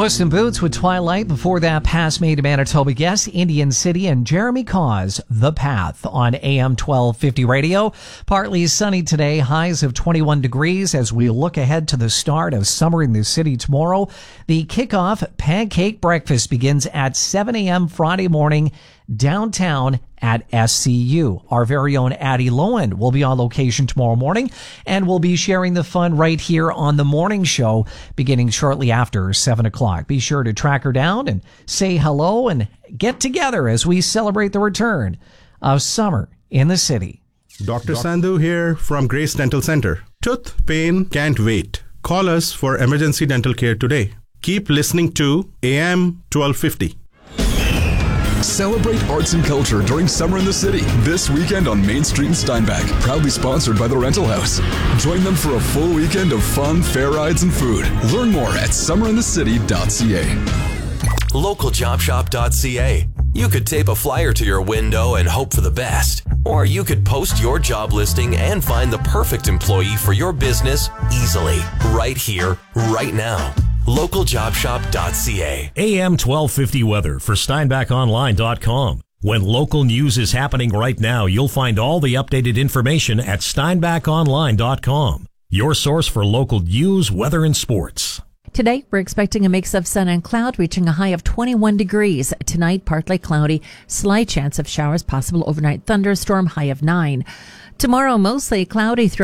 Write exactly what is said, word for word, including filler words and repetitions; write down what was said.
Puss in Boots with Twilight. Before that, past May to Manitoba guest, Indian City and Jeremy Cause, The Path on A M twelve fifty radio. Partly sunny today, highs of twenty-one degrees as we look ahead to the start of summer in the city tomorrow. The kickoff pancake breakfast begins at seven a.m. Friday morning downtown at S C U. Our very own Addie Lowen will be on location tomorrow morning and will be sharing the fun right here on the morning show beginning shortly after seven o'clock. Be sure to track her down and say hello and get together as we celebrate the return of summer in the city. Doctor Sandhu here from Grace Dental Center. Tooth pain can't wait. Call us for emergency dental care today. Keep listening to A M twelve fifty. Celebrate arts and culture during Summer in the City this weekend on Main Street in Steinbach, proudly sponsored by the Rental House. Join them for a full weekend of fun, fair rides, and food. Learn more at summer in the city dot c a. local job shop dot c a. You could tape a flyer to your window and hope for the best. Or you could post your job listing and find the perfect employee for your business easily, right here, right now. local job shop dot c a. A M twelve fifty weather for steinbach online dot com. When local news is happening right now, you'll find all the updated information at steinbach online dot com. Your source for local news, weather, and sports. Today, we're expecting a mix of sun and cloud, reaching a high of twenty-one degrees. Tonight, partly cloudy, slight chance of showers, possible overnight thunderstorm, high of nine. Tomorrow, mostly cloudy throughout